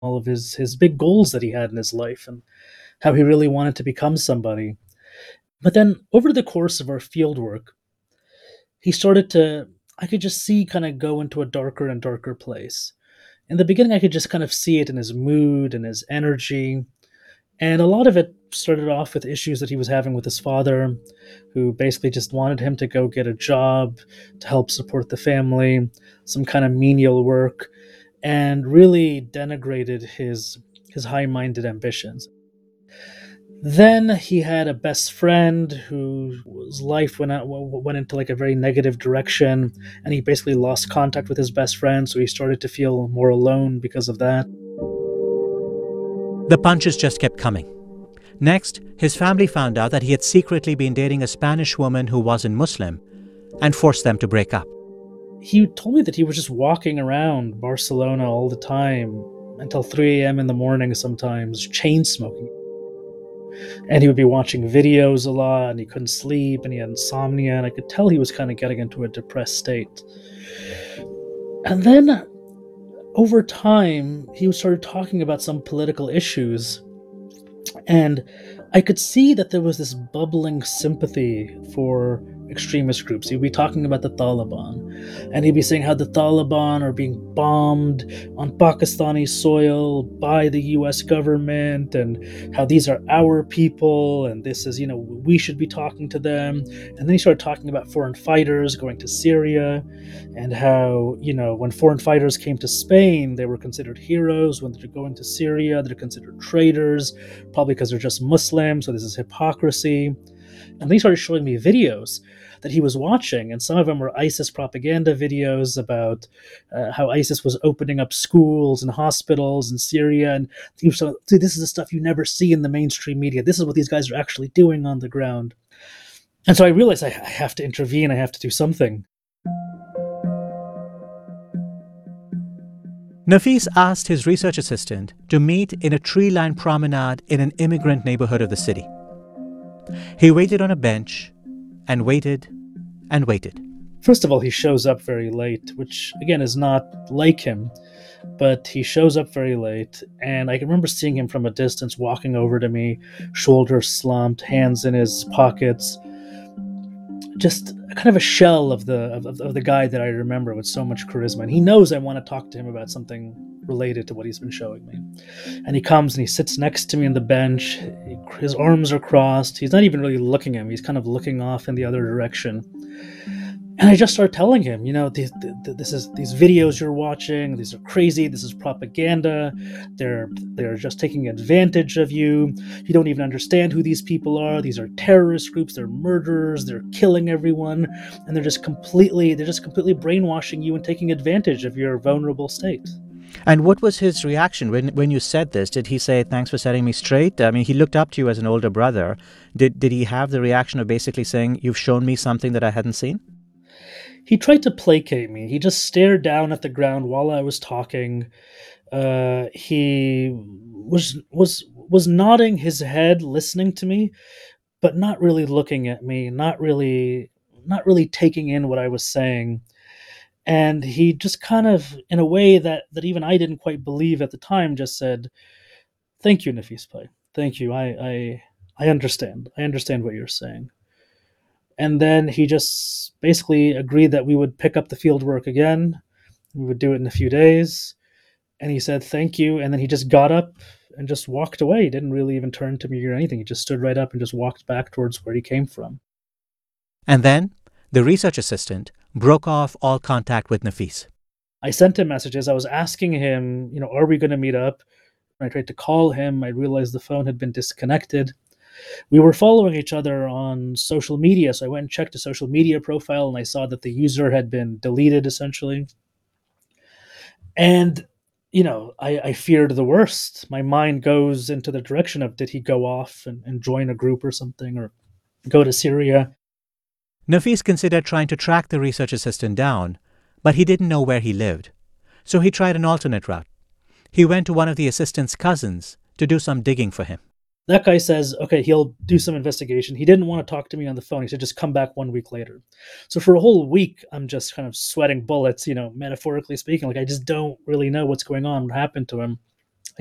all of his big goals that he had in his life and how he really wanted to become somebody. But then over the course of our field work, he started to I could just see kind of go into a darker and darker place. In the beginning, I could just kind of see it in his mood and his energy. And a lot of it started off with issues that he was having with his father, who basically just wanted him to go get a job to help support the family, some kind of menial work, and really denigrated his high-minded ambitions. Then he had a best friend whose life went into like a very negative direction, and he basically lost contact with his best friend, so he started to feel more alone because of that. The punches just kept coming. Next, his family found out that he had secretly been dating a Spanish woman who wasn't Muslim and forced them to break up. He told me that he was just walking around Barcelona all the time until 3 a.m. in the morning sometimes, chain smoking. And he would be watching videos a lot, and he couldn't sleep, and he had insomnia, and I could tell he was kind of getting into a depressed state. And then, over time, he started talking about some political issues, and I could see that there was this bubbling sympathy for extremist groups. He'd be talking about the Taliban, and he'd be saying how the Taliban are being bombed on Pakistani soil by the US government, and how these are our people, and this is, we should be talking to them. And then he started talking about foreign fighters going to Syria, and how, when foreign fighters came to Spain, they were considered heroes. When they're going to Syria, they're considered traitors, probably because they're just Muslim, so this is hypocrisy. And then he started showing me videos that he was watching, and some of them were ISIS propaganda videos about how ISIS was opening up schools and hospitals in Syria. And he was saying, dude, this is the stuff you never see in the mainstream media. This is what these guys are actually doing on the ground. And so I realized I have to intervene. I have to do something. Nafis asked his research assistant to meet in a tree-lined promenade in an immigrant neighborhood of the city. He waited on a bench and waited and waited. First of all, he shows up very late, which, again, is not like him. But he shows up very late, and I can remember seeing him from a distance walking over to me, shoulders slumped, hands in his pockets. Just kind of a shell of the guy that I remember with so much charisma. And he knows I want to talk to him about something related to what he's been showing me. And he comes and he sits next to me on the bench. His arms are crossed. He's not even really looking at me. He's kind of looking off in the other direction. And I just start telling him, these videos you're watching, these are crazy. This is propaganda. They're just taking advantage of you. You don't even understand who these people are. These are terrorist groups. They're murderers. They're killing everyone, and they're just completely brainwashing you and taking advantage of your vulnerable state. And what was his reaction when you said this? Did he say, thanks for setting me straight? I mean, he looked up to you as an older brother. Did he have the reaction of basically saying, you've shown me something that I hadn't seen? He tried to placate me. He just stared down at the ground while I was talking. He was nodding his head, listening to me, but not really looking at me, not really taking in what I was saying. And he just kind of, in a way that even I didn't quite believe at the time, just said, "Thank you, Nafis Pai. Thank you. I understand. I understand what you're saying." And then he just basically agreed that we would pick up the field work again. We would do it in a few days. And he said, "Thank you." And then he just got up and just walked away. He didn't really even turn to me or anything. He just stood right up and just walked back towards where he came from. And then the research assistant broke off all contact with Nafis. I sent him messages. I was asking him, are we going to meet up? When I tried to call him, I realized the phone had been disconnected. We were following each other on social media, so I went and checked a social media profile, and I saw that the user had been deleted, essentially. And, I feared the worst. My mind goes into the direction of, did he go off and join a group or something, or go to Syria? Nafis considered trying to track the research assistant down, but he didn't know where he lived. So he tried an alternate route. He went to one of the assistant's cousins to do some digging for him. That guy says, okay, he'll do some investigation. He didn't want to talk to me on the phone. He said, just come back 1 week later. So for a whole week, I'm just kind of sweating bullets, metaphorically speaking. Like, I just don't really know what's going on, what happened to him.